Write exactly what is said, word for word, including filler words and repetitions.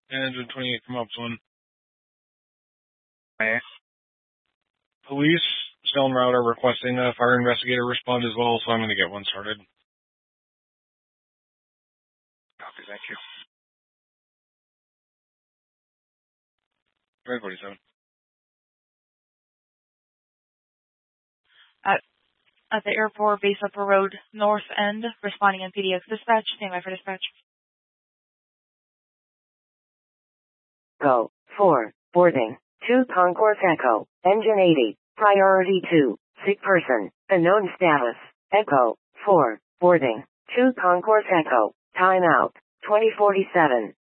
Engine twenty-eight, come up, one. Okay. Police, still en route, are requesting a fire investigator respond as well, so I'm going to get one started. Copy, thank you. Drive forty-seven. At, at the airport, base Upper Road, North End, responding in P D X dispatch. Stand by for dispatch. Go. four. Boarding. two Concourse Echo. Engine eighty. Priority two. Sick person. Unknown status. Echo. four. Boarding. two Concourse Echo. Timeout. twenty forty-seven.